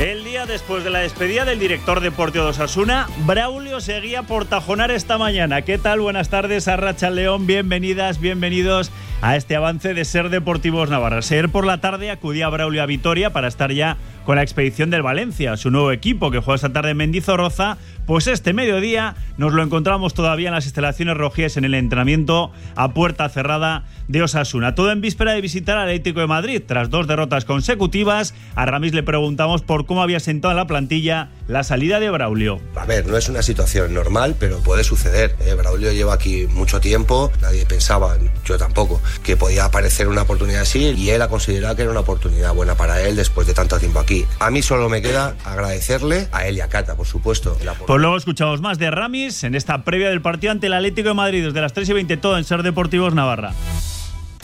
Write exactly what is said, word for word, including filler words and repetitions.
El día después de la despedida del director deportivo de Osasuna, Braulio seguía por tajonar esta mañana. ¿Qué tal? Buenas tardes, Arratsaldeon, bienvenidas, bienvenidos a este avance de Ser Deportivos Navarra. Ayer por la tarde acudía Braulio a Vitoria para estar ya con la expedición del Valencia, su nuevo equipo que juega esta tarde en Mendizorroza. Pues este mediodía nos lo encontramos todavía en las instalaciones rojíes en el entrenamiento a puerta cerrada de Osasuna. Todo en víspera de visitar al Atlético de Madrid. Tras dos derrotas consecutivas, a Ramis le preguntamos por cómo había sentado en la plantilla la salida de Braulio. A ver, no es una situación normal, pero puede suceder. Eh, Braulio lleva aquí mucho tiempo, nadie pensaba, yo tampoco, que podía aparecer una oportunidad así, y él ha considerado que era una oportunidad buena para él después de tanto tiempo aquí. A mí solo me queda agradecerle a él y a Cata, por supuesto. Pues luego escuchamos más de Ramis en esta previa del partido ante el Atlético de Madrid desde las tres y veinte, todo en Ser Deportivos Navarra.